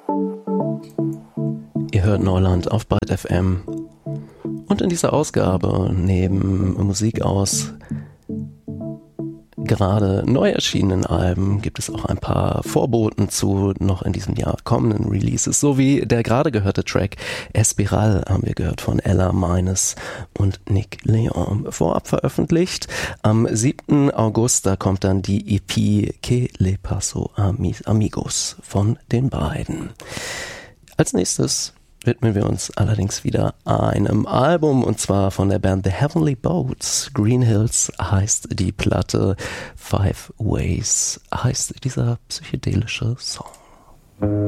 Ihr hört Neuland auf Byte FM. Und in dieser Ausgabe, neben Musik aus gerade neu erschienenen Alben, gibt es auch ein paar Vorboten zu noch in diesem Jahr kommenden Releases, sowie der gerade gehörte Track Espiral haben wir gehört von Ella Minus und Nick Leon. Vorab veröffentlicht am 7. August, da kommt dann die EP Que le paso a mis amigos von den beiden. Als nächstes widmen wir uns allerdings wieder einem Album, und zwar von der Band The Heavenly Boats. Green Hills heißt die Platte, Five Ways heißt dieser psychedelische Song.